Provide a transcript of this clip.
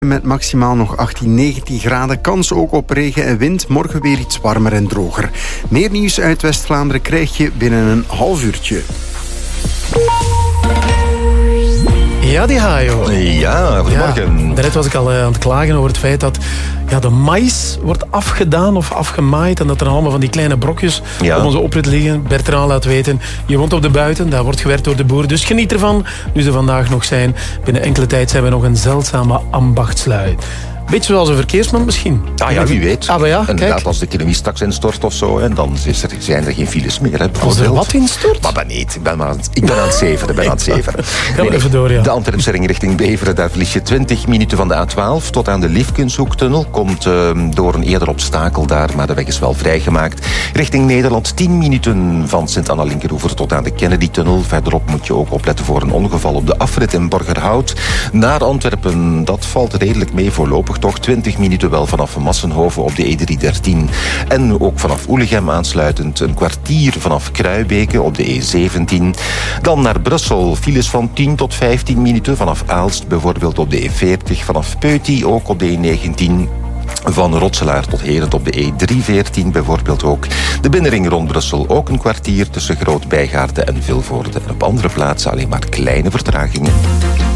Met maximaal nog 18, 19 graden. Kans ook op regen en wind. Morgen weer iets warmer en droger. Meer nieuws uit West-Vlaanderen krijg je binnen een half uurtje. Ja, die Hajo. Ja, goedemorgen. Ja, daarnet was ik al aan het klagen over het feit dat de maïs wordt afgedaan of afgemaaid en dat er allemaal van die kleine brokjes op onze oprit liggen. Bertrand laat weten, je woont op de buiten, daar wordt gewerkt door de boer, dus geniet ervan. Nu ze vandaag nog zijn, binnen enkele tijd zijn we nog een zeldzame ambachtslui. Beetje zoals een verkeersman misschien. Ah ja, wie weet. Ah, ja, inderdaad, kijk. als de economie straks instort of zo, en dan zijn er geen files meer. Hè, als er wat instort? Maar niet. Ik ben aan het zeveren. Ga even door, ja. De Antwerpse ring richting Beveren, daar verlies je 20 minuten van de A12 tot aan de Liefkenshoektunnel. Komt door een eerder obstakel daar, maar de weg is wel vrijgemaakt. Richting Nederland 10 minuten van Sint-Anna-Linkeroever tot aan de Kennedy-tunnel. Verderop moet je ook opletten voor een ongeval op de afrit in Borgerhout. Naar Antwerpen, dat valt redelijk mee voorlopig. Toch 20 minuten wel vanaf Massenhoven op de E313. En ook vanaf Oelegem aansluitend een kwartier vanaf Kruibeke op de E17. Dan naar Brussel, files van 10 tot 15 minuten vanaf Aalst, bijvoorbeeld op de E40. Vanaf Peuty ook op de E19. Van Rotselaar tot Herent op de E314 bijvoorbeeld ook. De binnenring rond Brussel ook een kwartier tussen Groot-Bijgaarden en Vilvoorde. En op andere plaatsen alleen maar kleine vertragingen.